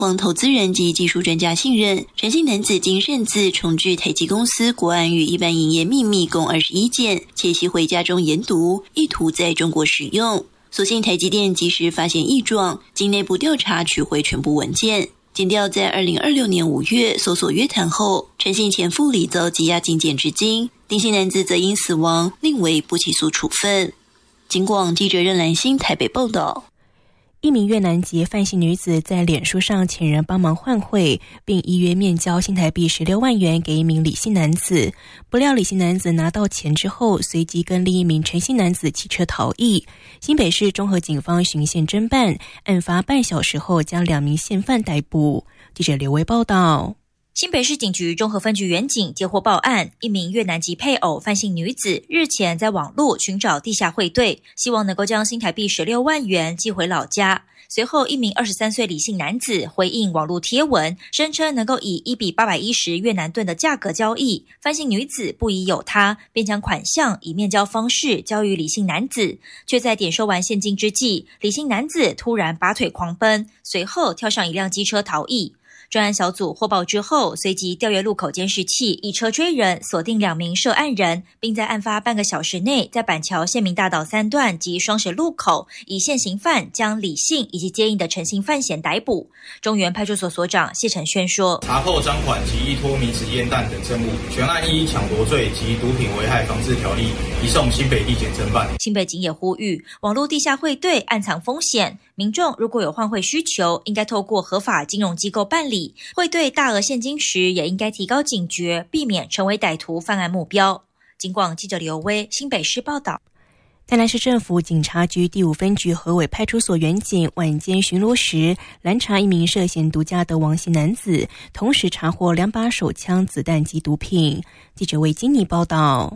望投资人及技术专家信任，陈姓男子经擅自重置台积公司国安与一般营业秘密共21件，且携回家中研读，意图在中国使用。所幸台积电及时发现异状，经内部调查取回全部文件。检调在2026年5月搜索约谈后，陈姓前副理遭羁押禁见至今，丁姓男子则因死亡另为不起诉处分。警广记者任兰心台北报道。 一名越南籍范姓女子在脸书上请人帮忙换汇，并依约面交新台币16万元给一名李姓男子。不料李姓男子拿到钱之后，随即跟另一名陈姓男子骑车逃逸。新北市中和警方循线侦办，案发半小时后将2名嫌犯逮捕。记者刘维报道。 新北市警局中和分局员警接获报案，一名越南籍配偶范姓女子日前在网络寻找地下汇兑，希望能够将新台币16万元寄回老家。随后一名23岁李姓男子回应网络贴文，声称能够以1比810越南盾的价格交易，范姓女子不疑有他，便将款项以面交方式交予李姓男子，却在点收完现金之际，李姓男子突然拔腿狂奔，随后跳上一辆机车逃逸。专案小组获报之后，随即调阅路口监视器，以车追人，锁定2名涉案人，并在案发半个小时内，在板桥县民大道3段及双十路口，以现行犯将李姓以及接应的陈姓犯嫌逮捕。中原派出所所长谢承轩说： 查扣赃款及依托迷纸烟弹等证物，全案依抢夺罪及毒品危害防治条例移送新北地检侦办。 新北警也呼吁，网络地下汇兑暗藏风险，民众如果有换汇需求，应该透过合法金融机构办理。汇兑大额现金时，也应该提高警觉，避免成为歹徒犯案目标。警广记者刘威新北市报道。 台南市政府警察局第5分局河尾派出所员警晚间巡逻时，拦查一名涉嫌毒驾的王姓男子，同时查获2把手枪、子弹及毒品。记者魏金妮报道。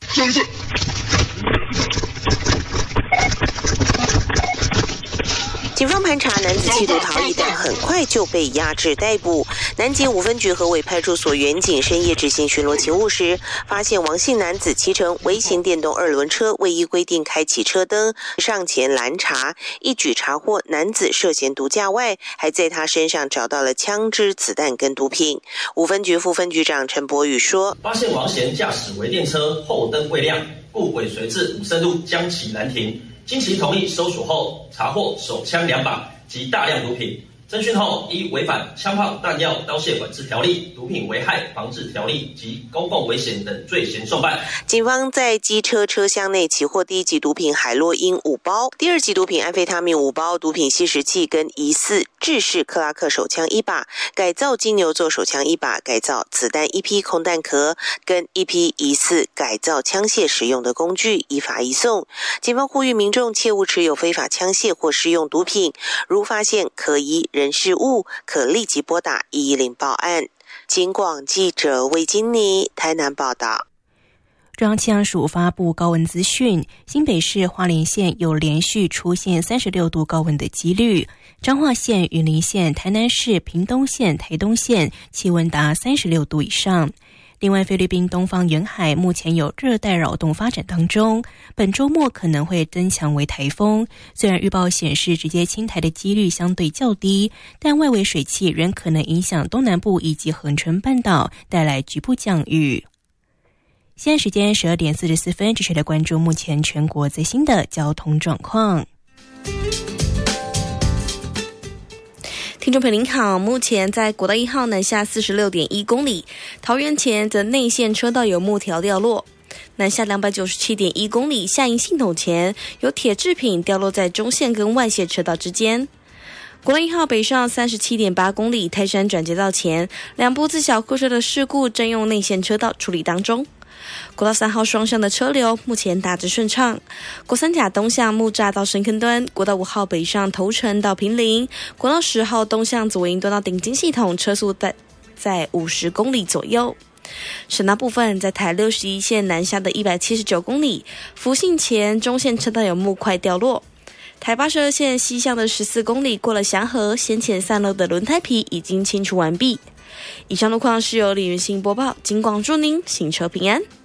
警方盘查男子企图逃逸，但很快就被压制逮捕。南警5分局河尾派出所员警深夜执行巡逻勤务时，发现王姓男子骑乘微型电动2轮车，未依规定开启车灯，上前拦查，一举查获男子涉嫌毒驾外，还在他身上找到了枪支、子弹跟毒品。5分局副分局长陈柏宇说： 发现王嫌驾驶微电车，后灯未亮，故尾随至武圣路将其拦停。经其同意搜索后，查获手枪2把及大量毒品。侦讯后，依违反枪炮弹药刀械管制条例、毒品危害防治条例及公共危险等罪嫌送办。 警方在机车车厢内起获第1级毒品海洛因5包，第2级毒品安非他命5包，毒品吸食器跟疑似制式克拉克手枪1把，改造金牛座手枪1把，改造子弹1批空弹壳，跟1批疑似改造枪械使用的工具，依法移送。警方呼吁民众切勿持有非法枪械或施用毒品，如发现可疑人事物，可立即拨打110报案。警广记者魏金妮台南报道。 中央气象署发布高温资讯，新北市花莲县有连续出现36度高温的几率，彰化县、云林县、台南市、屏东县、台东县气温达36度以上。另外，菲律宾东方沿海目前有热带扰动发展当中，本周末可能会增强为台风。虽然预报显示直接侵台的几率相对较低，但外围水汽仍可能影响东南部以及恒春半岛，带来局部降雨。现在时间12点44分，继续来关注目前全国最新的交通状况。 听众朋友您好，目前在国道1号南下 46.1 公里，桃园前的内线车道有木条掉落，南下 297.1 公里，下营系统前有铁制品掉落在中线跟外线车道之间。国道1号北上 37.8 公里，泰山转接道前2部自小客车的事故正用内线车道处理当中。国道3号双向的车流目前大致顺畅，国三甲东向木栅到深坑端，国道5号北上头城到坪林，国道10号东向左营端到顶金系统，车速在50公里左右。省道部分，在台61线南下的179公里，福信前中线车道有木块掉落。台82线西向的14公里，过了祥和，先前散落的轮胎皮已经清除完毕。以上路况是由李云欣播报，警广祝您行车平安。